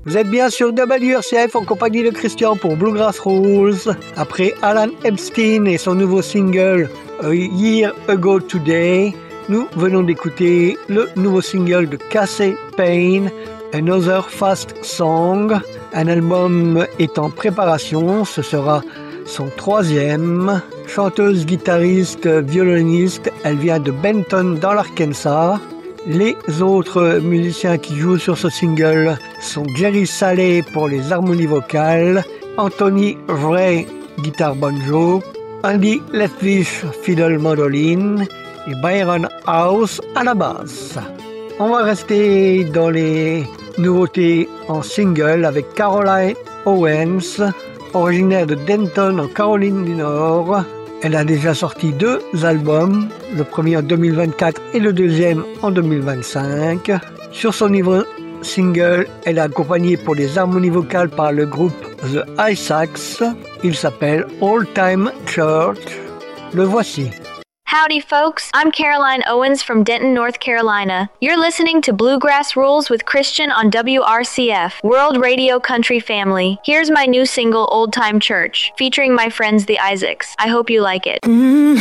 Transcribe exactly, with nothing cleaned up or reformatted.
Vous êtes bien sur W R C F en compagnie de Christian pour Bluegrass Rules. Après Alan Epstein et son nouveau single A Year Ago Today, nous venons d'écouter le nouveau single de Casey Payne, Another Fast Song. Un album est en préparation, ce sera son troisième. Chanteuse, guitariste, violoniste, elle vient de Benton dans l'Arkansas. Les autres musiciens qui jouent sur ce single sont Jerry Saleh pour les harmonies vocales, Anthony Ray, guitare banjo, Andy Letfish, fiddle mandolin et Byron House à la basse. On va rester dans les nouveautés en single avec Caroline Owens, originaire de Denton en Caroline du Nord. Elle a déjà sorti deux albums, le premier en deux mille vingt-quatre et le deuxième en deux mille vingt-cinq. Sur son niveau single, elle est accompagnée pour les harmonies vocales par le groupe The Isaacs. Il s'appelle All Time Church. Le voici. Howdy, folks. I'm Caroline Owens from Denton, North Carolina. You're listening to Bluegrass Rules with Christian on W R C F, World Radio Country Family. Here's my new single, Old Time Church, featuring my friends, the Isaacs. I hope you like it. Mm.